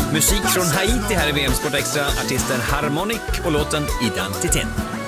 Musik från Haiti här i VM Sport Extra, artisten Harmonic och låten Identité.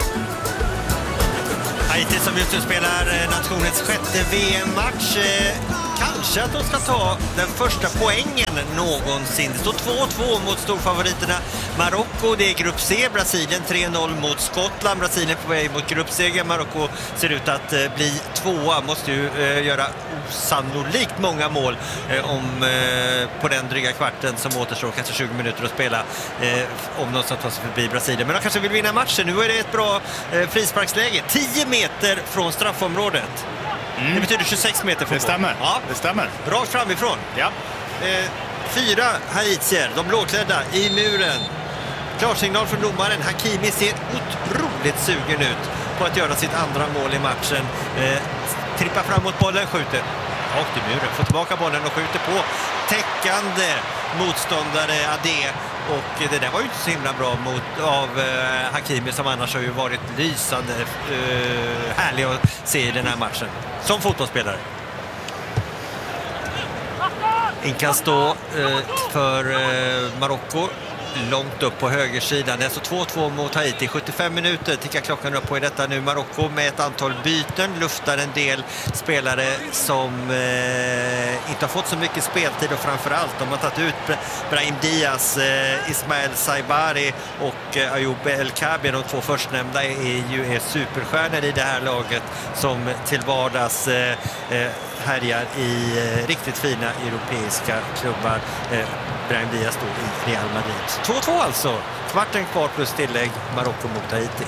Haiti som just nu spelar nationens sjätte VM-match. Kanske att de ska ta den första poängen någonsin. Det står 2-2 mot storfavoriterna Marocko. Det är grupp C. Brasilien 3-0 mot Skottland. Brasilien på väg mot gruppseger. Marocko ser ut att bli tvåa. Måste ju göra osannolikt många mål på den dryga kvarten som återstår. Kanske 20 minuter att spela om de ska ta sig förbi Brasilien. Men de kanske vill vinna matchen. Nu är det ett bra frisparksläge. 10 meter från straffområdet. Det betyder 26 meter från. Det stämmer. Ja. Det stämmer. Rakt framifrån. Ja. 4 haitier, de blåklädda i muren. Klarsignal från domaren. Hakimi ser otroligt sugen ut på att göra sitt andra mål i matchen. Trippar framåt bollen, skjuter rakt i muren. Får tillbaka bollen och skjuter på täckande motståndare Adé. Och det där var ju inte så himla bra av Hakimi som annars har ju varit lysande härlig att se i den här matchen som fotbollsspelare. Inkast då för Marocko långt upp på högersidan. Det är alltså 2-2 mot Haiti. 75 minuter tickar klockan upp på i detta nu. Marocko med ett antal byten luftar en del spelare som inte har fått så mycket speltid, och framförallt de har tagit ut Brahim Diaz, Ismael Saibari och Ayoub El Kabi. De två förstnämnda är superstjärnor i det här laget som till vardags härjar i riktigt fina europeiska klubbar. Brahim Diaz stod i Real Madrid. 2-2 alltså. Kvarten kvar plus tillägg. Marocko mot Haiti.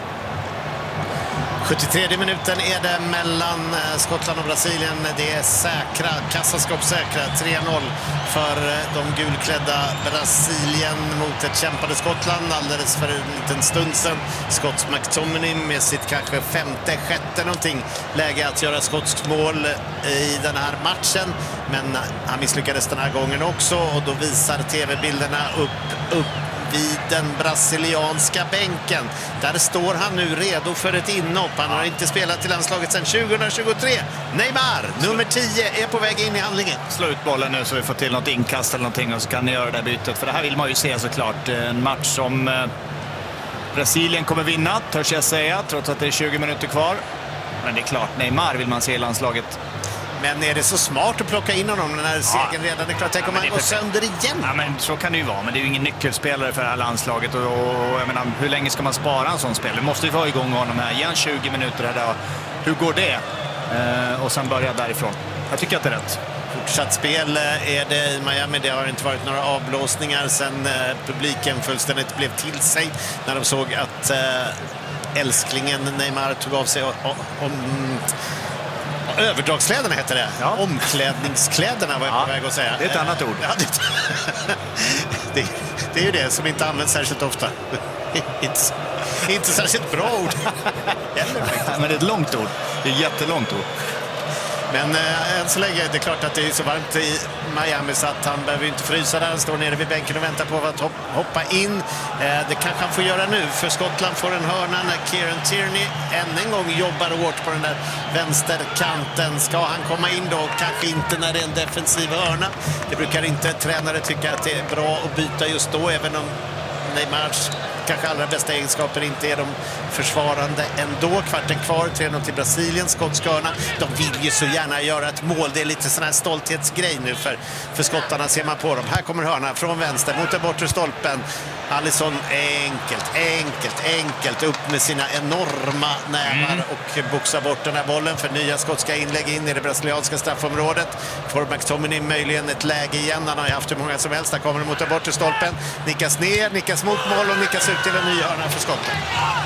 73 minuten är det mellan Skottland och Brasilien. Det är säkra, kassaskåpssäkra 3-0 för de gulklädda. Brasilien mot ett kämpande Skottland alldeles för en liten stund sedan. Scott McTominay med sitt kanske femte, sjätte någonting läge att göra skotskt mål i den här matchen. Men han misslyckades den här gången också, och då visar tv-bilderna upp vid den brasilianska bänken. Där står han nu redo för ett inhopp. Han har inte spelat i landslaget sedan 2023. Neymar, nummer 10, är på väg in i handlingen. Slå ut bollen nu så vi får till något inkast eller någonting, och så kan ni göra det här bytet. För det här vill man ju se såklart. En match som Brasilien kommer vinna, törs jag säga, trots att det är 20 minuter kvar. Men det är klart, Neymar vill man se i landslaget. Men är det så smart att plocka in honom när segern redan är klar? Tänk om han går sönder igen. Ja, men så kan det ju vara. Men det är ju ingen nyckelspelare för det här landslaget. Och jag menar, hur länge ska man spara en sån spelare? Vi måste ju få igång honom här. Igen 20 minuter här då. Hur går det? Och sen börja därifrån. Jag tycker att det är rätt. Fortsatt spel är det i Miami. Det har inte varit några avblåsningar sen publiken fullständigt blev till sig när de såg att älsklingen Neymar tog av sig överdragskläderna heter det. Ja. Omklädningskläderna var jag på väg att säga. Det är ett annat ord. Ja, det är ju det som inte används särskilt ofta. inte särskilt bra ord. Men det är ett långt ord. Det är ett jättelångt ord. Men än så länge är det klart att det är så varmt i Miami så att han behöver inte frysa där. Han står nere vid bänken och väntar på att hoppa in. Det kanske han får göra nu, för Skottland får en hörna när Kieran Tierney än en gång jobbar hårt på den där vänsterkanten. Ska han komma in då? Kanske inte när det är en defensiv hörna. Det brukar inte tränare tycka att det är bra att byta just då, även om Neymars kanske allra bästa egenskaper inte är de försvarande ändå. Kvarten kvar, 3-0 till Brasilien, skottskarna. De vill ju så gärna göra ett mål. Det är lite sån här stolthetsgrej nu för skottarna, ser man på dem. Här kommer hörna från vänster mot den bortre stolpen. Alisson enkelt upp med sina enorma nävar och boxar bort den här bollen för nya skotska inlägg in i det brasilianska straffområdet. Får McTominay möjligen ett läge igen. Han har ju haft hur många som helst. Där kommer det mot den bortre stolpen. Nickas ner, nickas mot mål och nickas ut till en ny hörna för skotten.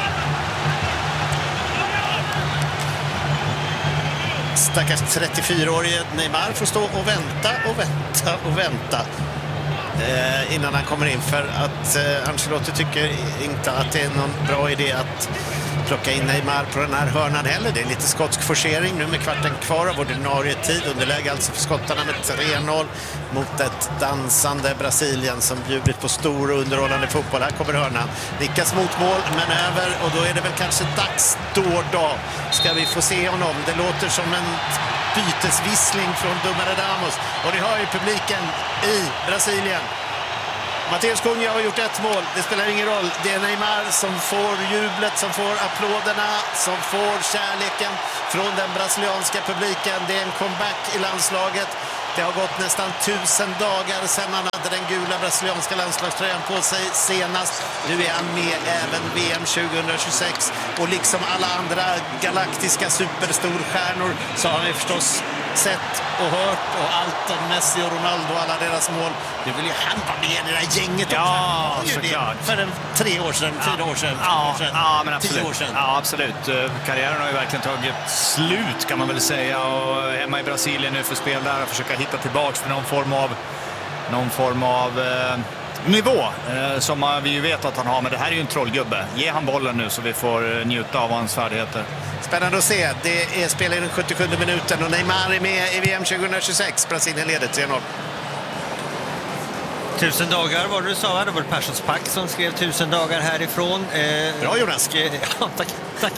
Stackars 34-årige Neymar får stå och vänta innan han kommer in, för att Ancelotti tycker inte att det är någon bra idé att plocka in Neymar på den här hörnan heller. Det är lite skotsk forcering nu med kvarten kvar av ordinarie tid. Underläge alltså för skottarna med 3-0 mot ett dansande Brasilien som bjudit på stor och underhållande fotboll. Här kommer hörnan. Nickas mot mål, men över, och då är det väl kanske dags då. Ska vi få se honom. Det låter som en bytesvissling från domare Ramos. Och ni hör ju publiken i Brasilien. Matheus Cunha har gjort ett mål. Det spelar ingen roll. Det är Neymar som får jublet, som får applåderna, som får kärleken från den brasilianska publiken. Det är en comeback i landslaget. Det har gått nästan 1000 dagar sedan han hade den gula brasilianska landslagströjan på sig senast. Nu är han med även VM 2026. Och liksom alla andra galaktiska superstorstjärnor så har vi förstås sett och hört och allt om Messi och Ronaldo och alla deras mål. Nu vill ju han vara med i det där gänget. Ja, såklart. För 3 år sedan, 4 år sedan, 5 år sedan, ja, men absolut. 10 år sedan. Ja, absolut. Karriären har ju verkligen tagit slut kan man väl säga. Och hemma i Brasilien nu för spel där och försöka hitta tillbaka till någon form av nivå som vi ju vet att han har. Men det här är ju en trollgubbe. Ge han bollen nu så vi får njuta av hans färdigheter. Spännande att se. Det är spel i den 77 minuten och Neymar är med i VM 2026. Brasilien leder 3-0. 1000 dagar var det du sa, det var Perssons Pack som skrev 1000 dagar härifrån. Bra Jonas. Ja, tack.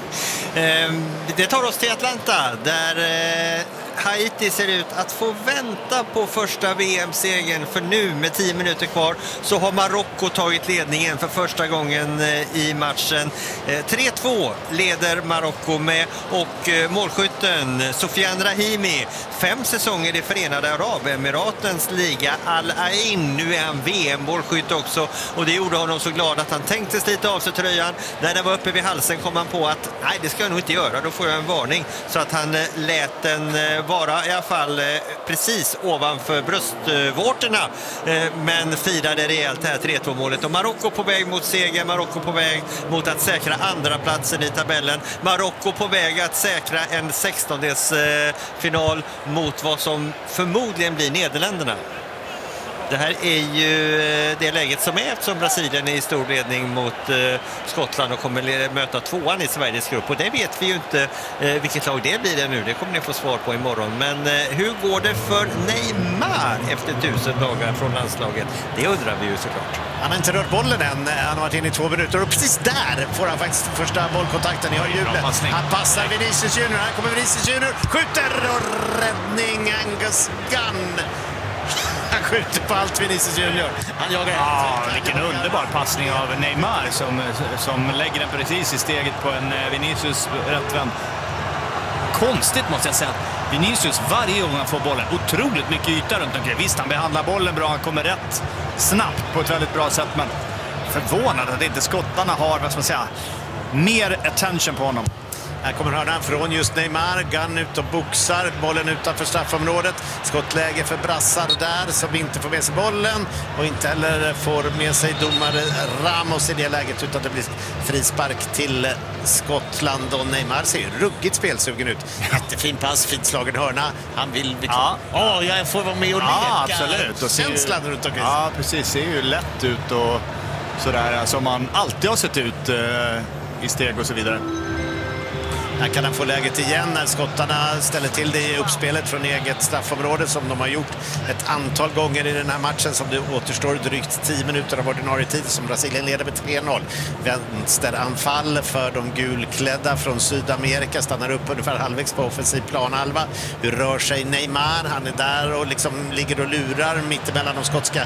Det tar oss till Atlanta där Haiti ser ut att få vänta på första VM-segern, för nu med 10 minuter kvar så har Marocko tagit ledningen för första gången i matchen. 3-2 leder Marocko med, och målskytten Sofiane Rahimi, 5 säsonger i Förenade Arabemiratens liga Al Ain. Nu är han VM-målskytt också, och det gjorde honom så glad att han tänkte slita av sig tröjan. När den var uppe vid halsen kom han på att nej, det ska jag nog inte göra, då får jag en varning. Så att han lät den vara i alla fall precis ovanför bröstvårtorna, men firade rejält här 3-2-målet. Och Marocko på väg mot seger, Marocko på väg mot att säkra andra platsen i tabellen. Marocko på väg att säkra en 16-delsfinal mot vad som förmodligen blir Nederländerna. Det här är ju det läget som är, eftersom Brasilien är i stor ledning mot Skottland och kommer möta 2:an i Sveriges grupp. Och det vet vi ju inte vilket lag det blir nu. Det kommer ni få svar på imorgon. Men hur går det för Neymar efter 1000 dagar från landslaget? Det undrar vi ju såklart. Han har inte rört bollen än. Han har varit inne i 2 minuter. Och precis där får han faktiskt första bollkontakten. Ni har jublet. Han passar Vinicius Junior. Här kommer Vinicius Junior. Skjuter och räddning Angus Gunn. Han skjuter på allt Vinicius Junior. Han jagar. Ja, vilken underbar passning av Neymar som lägger den precis i steget på en Vinicius rättvänd. Konstigt måste jag säga. Vinicius varje gång han får bollen, otroligt mycket yta runt omkring. Visst, han behandlar bollen bra, han kommer rätt snabbt på ett väldigt bra sätt, men förvånad att inte skottarna har, vad ska man säga, mer attention på honom. Här kommer hörnan från just Neymar. Gunn ut och boxar. Bollen utanför straffområdet. Skottläge för brassar där som inte får med sig bollen. Och inte heller får med sig domare Ramos i det läget, utan det blir frispark till Skottland. Och Neymar ser ju ruggigt spelsugen ut. Jättefin pass, fint slagen hörna. Han vill liksom... jag får vara med och leka. Ja, absolut. Och känslan runt omkring. Ja, precis. Ser ju lätt ut och sådär som man alltid har sett ut i steg och så vidare. Här kan han få läget igen när skottarna ställer till det i uppspelet från eget straffområde, som de har gjort ett antal gånger i den här matchen, som det återstår drygt 10 minuter av ordinarie tid, som Brasilien leder med 3-0. Vänsteranfall för de gulklädda från Sydamerika, stannar upp ungefär halvvägs på offensiv planhalva. Hur rör sig Neymar? Han är där och liksom ligger och lurar mittemellan de skotska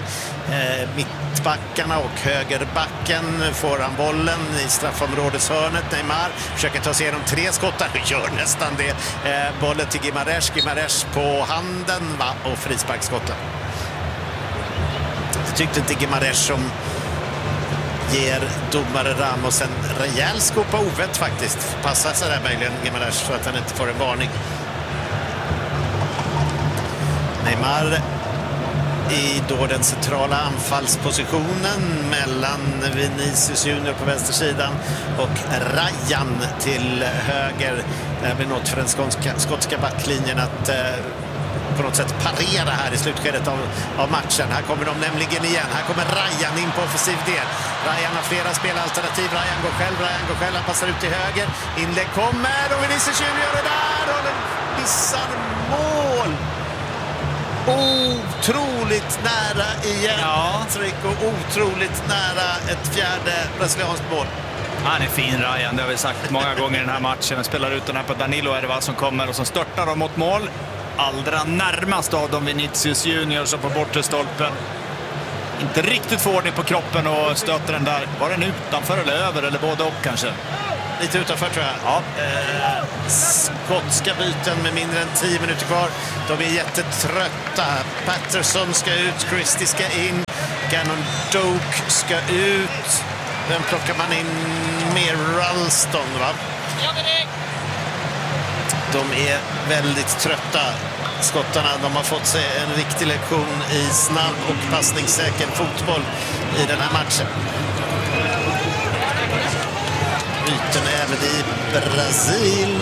mittbackarna och högerbacken. Får han bollen i straffområdeshörnet. Neymar försöker ta sig igenom 3 skottar, gör nästan det. Bollen till Gimaresh på handen, och frisparksskotten. Jag tyckte inte Gimaresh, som ger domare Ramos en rejäl skopa ovett faktiskt. Passar sig där möjligen Gimaresh så att han inte får en varning. Neymar i då den centrala anfallspositionen mellan Vinicius Junior på vänstersidan och Ryan till höger. Det blir något för den skotska backlinjen att på något sätt parera här i slutskedet av matchen. Här kommer de nämligen igen. Här kommer Ryan in på offensiv del. Ryan har flera spelalternativ. Ryan går själv, han passar ut till höger. Inlägg kommer och Vinicius Junior är där och den missar mål. Otroligt nära igen, och otroligt nära ett fjärde brasilianskt mål. Han är fin, Ryan, det har vi sagt många gånger i den här matchen. Han spelar ut den här på Danilo, är det vad som kommer, och som störtar dem mot mål. Allra närmast av dem Vinicius Junior som på bortre stolpen. inte riktigt får ordning på kroppen och stöter den där. Var den utanför eller över eller både och kanske? Lite utanför tror jag. Ja. Skotska byten med mindre än 10 minuter kvar. De är jättetrötta. Patterson ska ut, Christie ska in, Gannon Doak ska ut. Den plockar man in med Ralston, va? De är väldigt trötta, skottarna. De har fått sig en riktig lektion i snabb och passningssäker fotboll i den här matchen. Byten även i Brasil.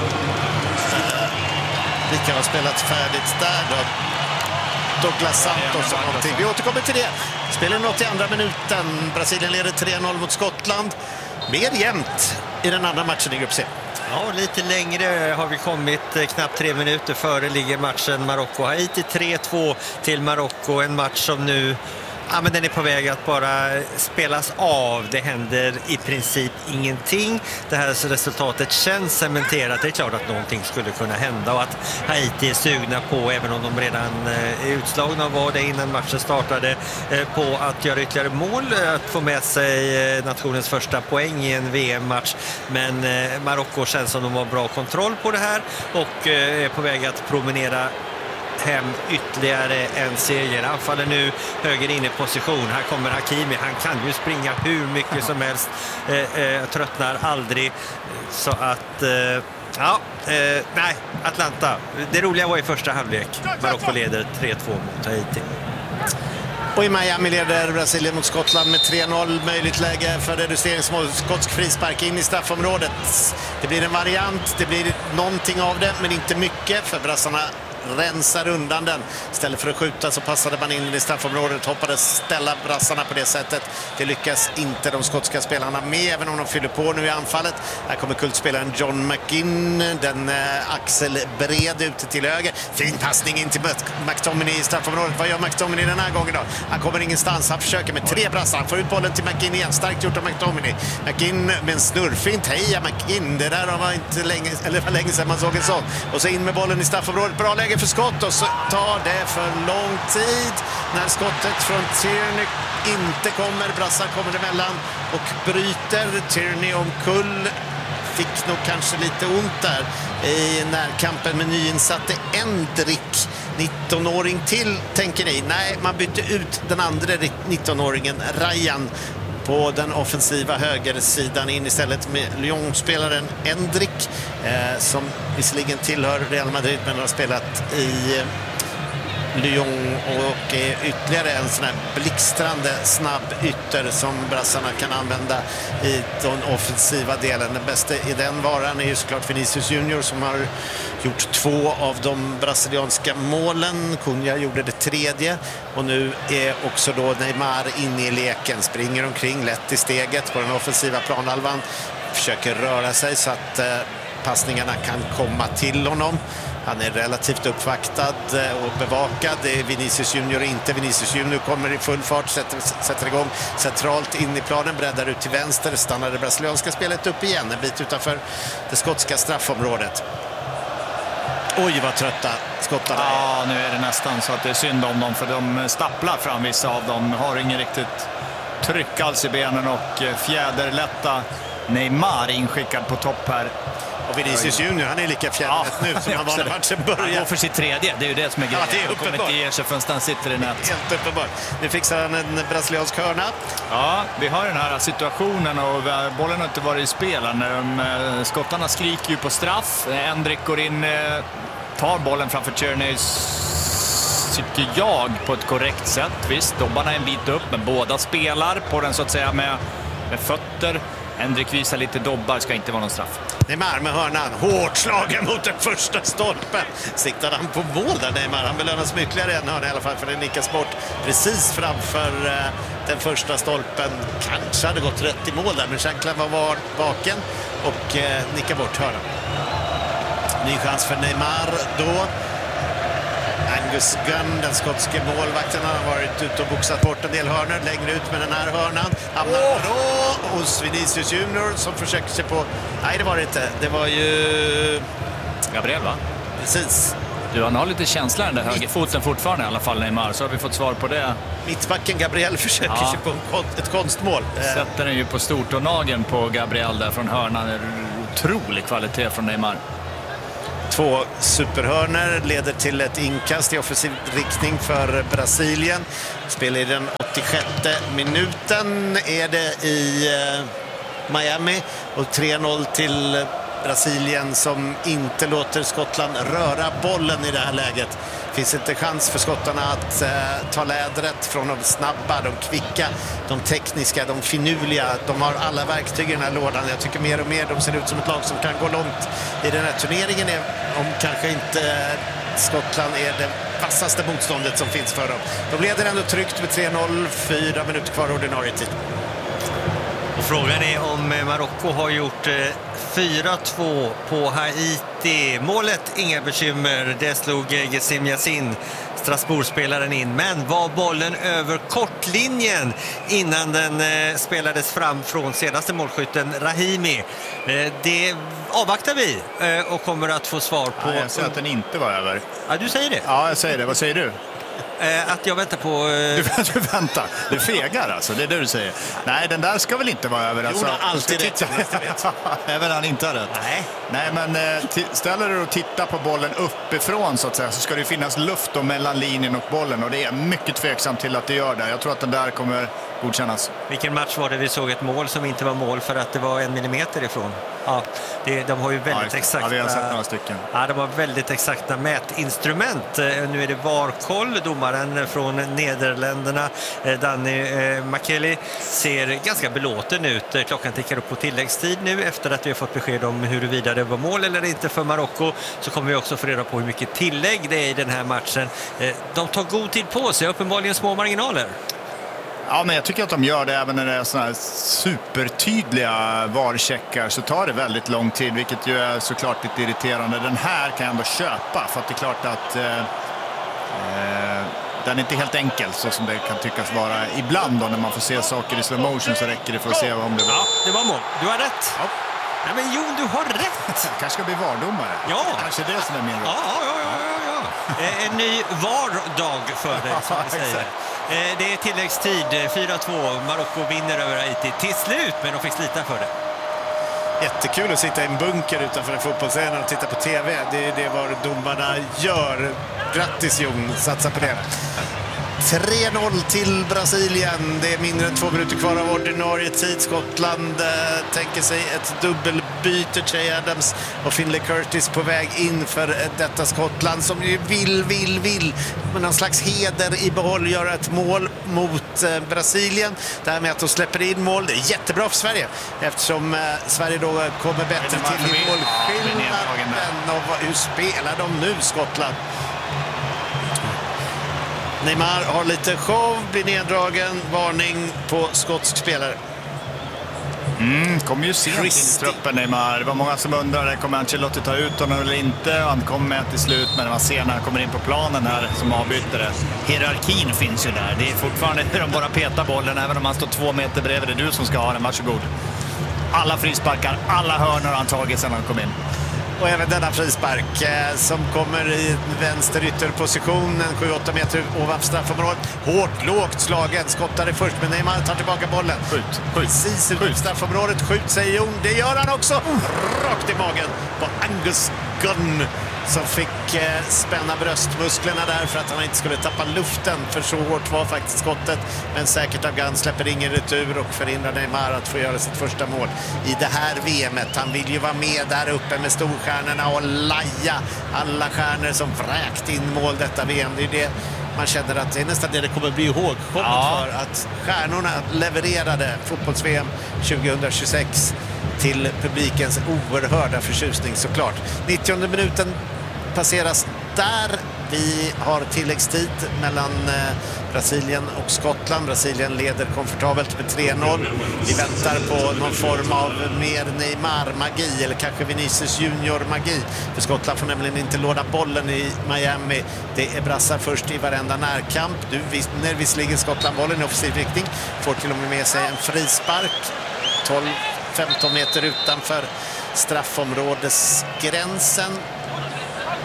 Vilka har spelat färdigt där då? Douglas Santos och någonting. Vi återkommer till det. Spelar 82:a minuten. Brasilien leder 3-0 mot Skottland. Mer jämnt i den andra matchen i grupp C. Ja, lite längre har vi kommit. Knappt 3 minuter före ligger matchen Marocko-Haiti. 3-2 till Marocko. En match som nu... Ja, men den är på väg att bara spelas av. Det händer i princip ingenting. Det här resultatet känns cementerat. Det är klart att någonting skulle kunna hända och att Haiti är sugna på, även om de redan är utslagna och var det innan matchen startade, på att göra ytterligare mål, att få med sig nationens första poäng i en VM-match. Men Marocko känns som de har bra kontroll på det här och är på väg att promenera hem ytterligare en seger. Han faller nu höger in i position. Här kommer Hakimi. Han kan ju springa hur mycket som helst. Tröttnar aldrig. Så att... nej, Atlanta. Det roliga var i första halvlek. Marocko leder 3-2 mot Haiti. Och i Miami leder Brasilien mot Skottland med 3-0. Möjligt läge för reduceringsmål. Skotsk frispark in i straffområdet. Det blir en variant. Det blir någonting av det, men inte mycket, för brassarna rensar undan den. Istället för att skjuta så passade man in i straffområdet, hoppades ställa brassarna på det sättet. Det lyckas inte de skotska spelarna med, även om de fyller på nu i anfallet. Här kommer kultspelaren John McGinn, den axelbred ute till höger. Fin passning in till McTominay i straffområdet. Vad gör McTominay den här gången då? Han kommer ingenstans, han försöker med 3 brassar. Han får ut bollen till McGinn igen, starkt gjort av McTominay. McGinn med en snurrfint, heja McGinn. Det där var inte länge, eller var länge sedan man såg en sån. Och så in med bollen i straffområdet, bra läge för skott, och så tar det för lång tid när skottet från Tierney inte kommer. Brassar kommer emellan och bryter. Tierney omkull. Fick nog kanske lite ont där i närkampen med nyinsatte Endrick. 19-åring till, tänker ni? Nej, man bytte ut den andra 19-åringen Ryan på den offensiva högersidan in istället med Lyon-spelaren Endrick, som visserligen tillhör Real Madrid men har spelat i Lyon och är ytterligare en sån här blixtrande snabb ytter som brassarna kan använda i den offensiva delen. Den bästa i den varan är ju såklart Vinicius Junior, som har gjort 2 av de brasilianska målen. Cunha gjorde det 3:e och nu är också då Neymar inne i leken, springer omkring lätt i steget på den offensiva planhalvan, försöker röra sig så att passningarna kan komma till honom. Han är relativt uppvaktad och bevakad. Det är Vinicius Junior inte. Vinicius Junior kommer i full fart, sätter igång centralt in i planen, breddar ut till vänster, stannar det brasilianska spelet upp igen en bit utanför det skotska straffområdet. Oj, vad trötta skottarna är. Ja, nu är det nästan så att det är synd om dem, för de stapplar fram, vissa av dem har ingen riktigt tryck alls i benen, och fjäderlätta Neymar inskickad på topp här. Och Vinicius Junior, han är lika fjärdet nu som han var när matchen började. Han går för sitt 3:e, det är ju det som är grejen. Ja, det är han kommer inte ge sig förrän han sitter i nät. Helt uppenbart. Nu fixar han en brasiliansk hörna. Ja, vi har den här situationen och bollen har inte varit i spel. Skottarna skriker ju på straff. Endrick går in, tar bollen framför Tierney, tycker jag, på ett korrekt sätt. Visst, dobbarna är en bit upp, men båda spelar på den så att säga med fötter. Endrick visar lite dobbar, ska inte vara någon straff. Neymar med hörnan, hårt slagen mot den första stolpen. Siktade han på mål där, Neymar? Han belönas med ytterligare en hörna i alla fall, för den nickas bort precis framför den första stolpen. Kanske hade gått rätt i mål där, men Shankland var baken och nickar bort hörnan. Ny chans för Neymar då. Angus Gunn, den skotske målvakten, har varit ute och boxat bort en del hörnor längre ut med den här hörnan. Hamnar då hos Vinicius Junior som försöker sig på... Nej, det var det inte. Det var ju... Gabriel, va? Precis. Han har lite känsla den där högerfoten fortfarande i alla fall, Neymar. Så har vi fått svar på det. Mittbacken Gabriel försöker sig på ett konstmål. Sätter den ju på stortånageln på Gabriel där från hörnan. Otrolig kvalitet från Neymar. 2 superhörner leder till ett inkast i offensiv riktning för Brasilien. Spelar i den 86:e minuten är det i Miami. Och 3-0 till Brasilien som inte låter Skottland röra bollen i det här läget. Finns inte chans för skottarna att ta lädret från de snabba, de kvicka, de tekniska, de finurliga. De har alla verktyg i den här lådan. Jag tycker mer och mer de ser ut som ett lag som kan gå långt i den här turneringen. Om kanske inte Skottland är det vassaste motståndet som finns för dem. De leder ändå tryggt med 3-0, 4 minuter kvar ordinarie tid. Och frågan är om Marocko har gjort 4-2 på Haiti. Målet, inga bekymmer. Det slog Gessim Yassin, Strasbourg-spelaren, in. Men var bollen över kortlinjen innan den spelades fram från senaste målskytten Rahimi? Det avvaktar vi och kommer att få svar på. Ja, jag säger att den inte var över. Ja, du säger det? Ja, jag säger det. Vad säger du? Att jag väntar på... Du väntar. Du fegar alltså, det är det du säger. Nej, den där ska väl inte vara över. Alltså. Alltid rätt. Även han inte har rätt. Nej, men ställer du och tittar på bollen uppifrån så att säga, så ska det finnas luft då mellan linjen och bollen. Och det är mycket tveksamt till att det gör det. Jag tror att den där kommer godkännas. Vilken match var det vi såg ett mål som inte var mål för att det var 1 millimeter ifrån? Ja, de har ju väldigt exakta... Ja, vi har sett några stycken. Ja, de har väldigt exakta mätinstrument. Nu är det VAR-koll. Domaren från Nederländerna, Danny Makeli, ser ganska belåten ut. Klockan tickar upp på tilläggstid nu efter att vi har fått besked om huruvida det var mål eller inte för Marocko. Så kommer vi också få reda på hur mycket tillägg det är i den här matchen. De tar god tid på sig, uppenbarligen små marginaler. Ja, men jag tycker att de gör det även när det är såna här supertydliga VAR-checkar, så tar det väldigt lång tid, vilket ju är såklart lite irriterande. Den här kan jag ändå köpa, för att det är klart att den är inte helt enkel så som det kan tyckas vara ibland då, när man får se saker i slow motion så räcker det för att se om det var. Ja, det var mål. Du har rätt. Ja. Nej, men Jon, du har rätt. Kanske ska bli VAR-domare. Ja. Kanske det som är min roll. Ja. En ny VAR-dag för dig, som vi säger. Det är tilläggstid, 4-2. Marocko vinner över Haiti till slut, men de fick slita för det. Jättekul att sitta i en bunker utanför en fotbollsarena och titta på tv. Det är det vad domarna gör. Grattis Jon, satsa på det. 3-0 till Brasilien. Det är mindre än 2 minuter kvar av ordinarie tid. Skottland tänker sig ett dubbelbyte. Che Adams och Finlay Curtis på väg in för detta Skottland som ju vill med någon slags heder i behåll göra ett mål mot Brasilien. Det här med att de släpper in mål, det är jättebra för Sverige eftersom Sverige då kommer bättre till i målskillnaden. Och hur spelar de nu, Skottland? Neymar har lite show, blir neddragen, varning på skotsk spelare. Kommer ju sent in i truppen, Neymar. Det var många som undrade, kommer Ancelotti ta ut honom eller inte? Han kom med till slut, men det var sen när han kommer in på planen här som avbytare. Hierarkin finns ju där. Det är fortfarande hur de bara petar bollen, även om han står 2 meter bredvid. Det är du som ska ha den, varsågod. Alla frisparkar, alla hörnor har han tagit sedan han kom in. Och även denna frispark som kommer i vänster ytterposition, 7-8 meter ovanför straffområdet. Hårt, lågt slagen, skottade först, men Neymar tar tillbaka bollen. Skjut. Precis ut straffområdet, skjut säger Jon. Det gör han också, rakt i magen på Angus Gunn, som fick spänna bröstmusklerna där för att han inte skulle tappa luften, för så hårt var faktiskt skottet. Men säkert av Gunn släpper ingen retur och förhindrar Neymar att få göra sitt första mål i det här VMet. Han vill ju vara med där uppe med storstjärnorna och laja alla stjärnor som vräkt in mål detta VM. Det är det man känner att det är nästan det kommer bli ihågkommet för, att stjärnorna levererade fotbolls-VM 2026 till publikens oerhörda förtjusning såklart. 90:e minuten passeras där. Vi har tilläggstid mellan Brasilien och Skottland. Brasilien leder komfortabelt med 3-0. Vi väntar på någon form av mer Neymar-magi eller kanske Vinicius Junior-magi. För Skottland får nämligen inte låda bollen i Miami. Det är brassar först i varenda närkamp. Du vinner visserligen Skottland bollen i offensiv riktning. Får till och med sig en frispark. 12-15 meter utanför straffområdesgränsen.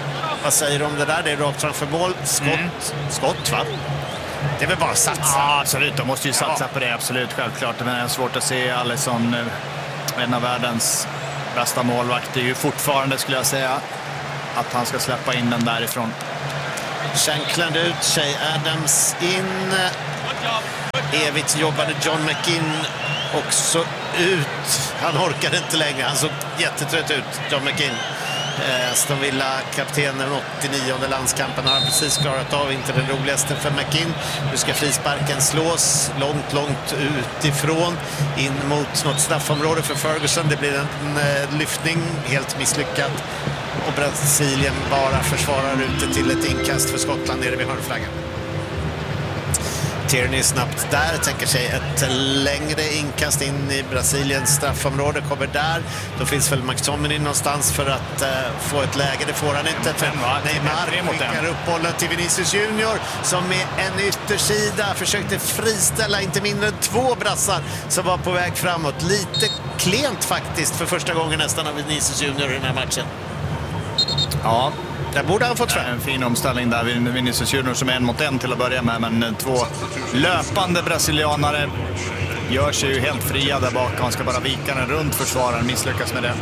Vad säger du om det där? Det är rakt framför mål. Skott va? Det är väl bara att satsa. Ja, absolut. De måste ju satsa på det, absolut, självklart. Men det är svårt att se Alisson, en av världens bästa målvakter, ju fortfarande, skulle jag säga, att han ska släppa in den därifrån. Shankland ut, Shea Adams in. Evigt jobbade John McGinn också ut. Han orkade inte längre, han såg jättetrött ut, John McGinn. Aston Villa-kaptenen 89:e landskampen har precis klarat av, inte den roligaste för McGinn. Nu ska frisparken slås långt utifrån in mot något straffområde för Ferguson. Det blir en lyftning, helt misslyckad. Och Brasilien bara försvarar ute till ett inkast för Skottland nere vid hörnflaggan. Tierney snabbt där, tänker sig ett längre inkast in i Brasiliens straffområde, kommer där. Då finns väl McTominay någonstans för att få ett läge, det får han inte. För Neymar skickar upp bollen till Vinicius Junior som med en yttersida försökte friställa inte mindre än 2 brassar som var på väg framåt. Lite klent faktiskt för första gången nästan av Vinicius Junior i den här matchen. Ja, där borde han fått fram. En fin omställning där. Vinicius Junior som är 1 mot 1 till att börja med, men 2 löpande brasilianare gör sig ju helt fria där bak. Han ska bara vika den runt försvararen, misslyckas med det.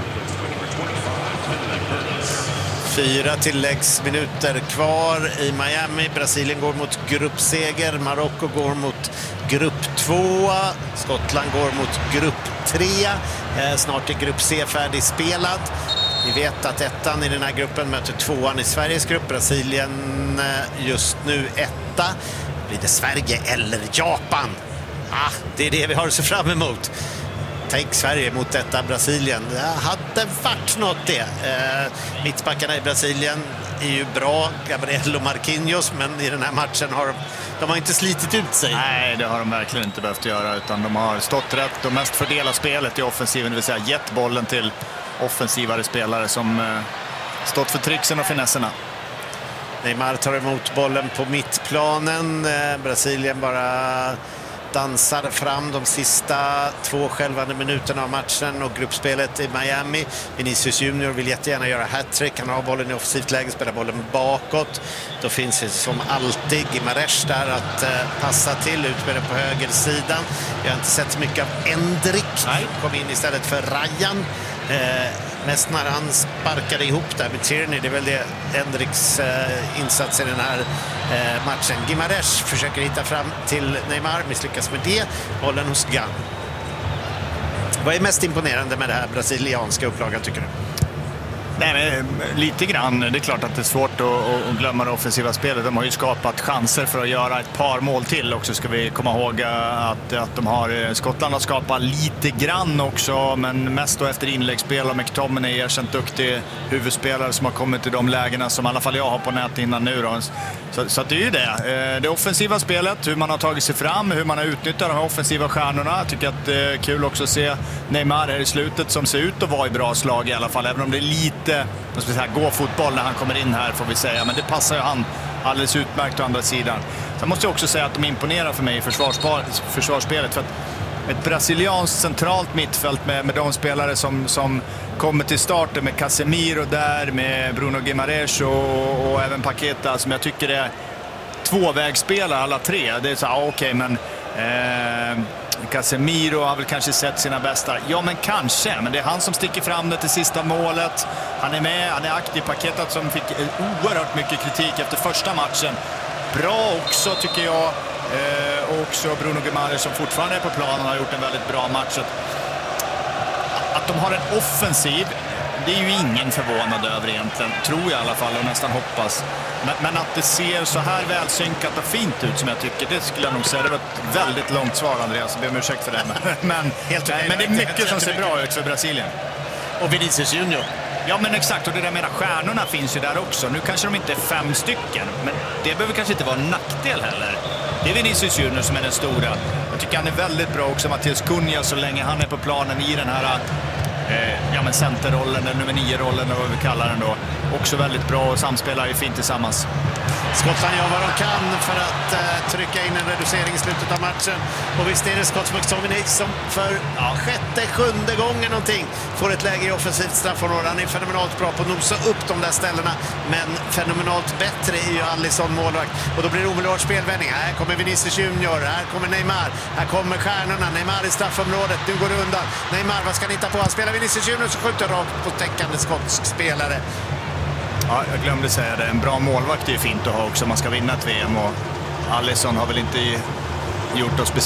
4 tilläggsminuter kvar i Miami. Brasilien går mot gruppseger. Marocko går mot grupp 2. Skottland går mot grupp 3. Snart är grupp C färdigspelad. Vi vet att 1:an i den här gruppen möter 2:an i Sveriges grupp. Brasilien just nu 1:a. Blir det Sverige eller Japan? Det är det vi har att se fram emot. Tänk Sverige mot detta Brasilien. Det hade varit något det. Mittbackarna i Brasilien är ju bra, Gabriel och Marquinhos, men i den här matchen har de inte slitit ut sig. Nej, det har de verkligen inte behövt göra, utan de har stått rätt och mest fördelat spelet i offensiven, det vill säga gett bollen till offensivare spelare som stått för tricksen och finesserna. Neymar tar emot bollen på mittplanen. Brasilien bara dansar fram de sista 2 skälvande minuterna av matchen och gruppspelet i Miami. Vinicius Junior vill jättegärna göra hattrick. Han har bollen i offensivt läge, spelar bollen bakåt. Då finns det som alltid Guimaraes där att passa till, ut med den på högersidan. Jag har inte sett så mycket av Endrick. Kom in istället för Ryan. Mest när han sparkade ihop där med Tierney. Det är väl det Endricks insats i den här matchen. Guimaraes försöker hitta fram till Neymar, misslyckas med det. Bollen hos Gan. Vad är mest imponerande med det här brasilianska upplagan, tycker du? Nej, men lite grann. Det är klart att det är svårt att glömma det offensiva spelet. De har ju skapat chanser för att göra ett par mål till också, ska vi komma ihåg att de har. Skottland har skapat lite grann också, men mest då efter inläggsspel, och McTominay är erkänt duktig huvudspelare som har kommit till de lägena som i alla fall jag har på nät innan nu då. Så det är ju det offensiva spelet, hur man har tagit sig fram, hur man har utnyttjat de här offensiva stjärnorna. Jag tycker att det är kul också att se Neymar här i slutet som ser ut att vara i bra slag i alla fall, även om det är lite gå fotboll när han kommer in här, får vi säga, men det passar ju han alldeles utmärkt å andra sidan. Sen måste jag också säga att de imponerar för mig i försvarsspelet, för att ett brasilianskt centralt mittfält med de spelare som kommer till starten, med Casemiro där, med Bruno Guimaraes och även Paqueta, som jag tycker är tvåvägsspelare alla 3. Det är så okej, men Casemiro har väl kanske sett sina bästa. Ja, men kanske. Men det är han som sticker fram det till sista målet. Han är med, han är aktiv. Paqueta som fick oerhört mycket kritik efter första matchen. Bra också, tycker jag. Och också Bruno Guimaraes som fortfarande är på planen har gjort en väldigt bra match. Att de har en offensiv, det är ju ingen förvånad över egentligen, tror jag i alla fall, och nästan hoppas. Men att det ser så här välsynkat och fint ut som jag tycker, det skulle jag nog säga. Det var ett väldigt långt svar, Andreas, jag ber om ursäkt för det. Men det är mycket som ser bra ut för Brasilien. Och Vinicius Junior. Ja, men exakt, och det där med stjärnorna finns ju där också. Nu kanske de inte är 5 stycken, men det behöver kanske inte vara en nackdel heller. Det är Vinicius Junior som är den stora. Jag tycker han är väldigt bra också, Matheus Cunha, så länge han är på planen i den här centerrollen, eller nummer 9-rollen, eller vad vi kallar den då. Också väldigt bra och samspelar ju fint tillsammans. Skottland gör vad de kan för att trycka in en reducering i slutet av matchen. Och visst är det Scott McTominay som för sjunde gången någonting får ett läge i offensivt straffområde. Han är fenomenalt bra på att nosa upp de där ställena, men fenomenalt bättre är ju Alisson målvakt. Och då blir det omedelbart spelvändning. Här kommer Vinicius Junior, här kommer Neymar, här kommer stjärnorna. Neymar i straffområdet, nu går det undan. Neymar, vad ska han hitta på? Han spelar Vinicius Junior så skjuter rakt på täckande skotsk spelare. Ja, jag glömde säga det. En bra målvakt är ju fint att ha också om man ska vinna ett VM. Och Alisson har väl inte gjort oss besvikna